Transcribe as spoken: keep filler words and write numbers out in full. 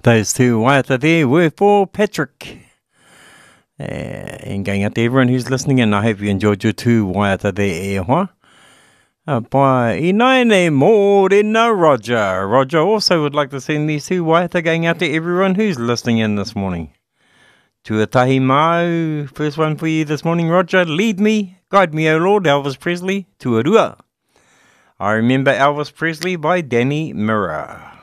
Those two waiata there were for Patrick. Uh, and going out to everyone who's listening in, I hope you enjoyed your two waiata there, eh, huh? Uh, by Inaine Mōrena Roger. Roger also would like to send these two waiata going out to everyone who's listening in this morning. Tuatahi mau, first one for you this morning, Roger. Lead me, guide me, O Lord, Elvis Presley, Tuarua. I Remember Elvis Presley by Danny Mirror.